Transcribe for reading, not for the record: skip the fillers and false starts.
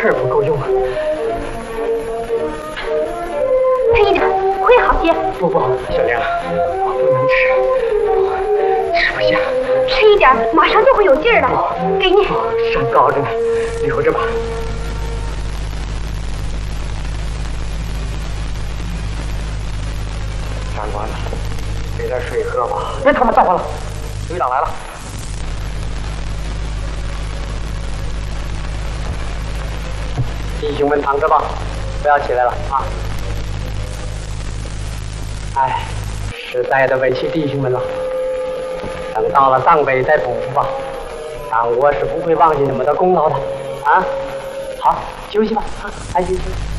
是不够用啊。 吃一点，会好些。 不，小莲，我不能吃，吃不下。 吃一点，马上就会有劲儿了。给你。 山高着呢，留着吧。长官，给点水喝吧。别他妈造化了，队长来了。弟兄们躺着吧，不要起来了啊！哎，实在的委屈弟兄们了。等到了藏北再补吧，但我是不会忘记你们的功劳的啊！好，休息吧啊，安心休息。